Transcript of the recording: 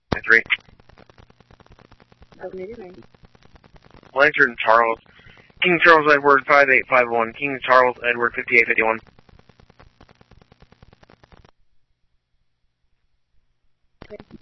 3. Lantern Charles. King Charles Edward 5851. King Charles Edward 5851. Okay.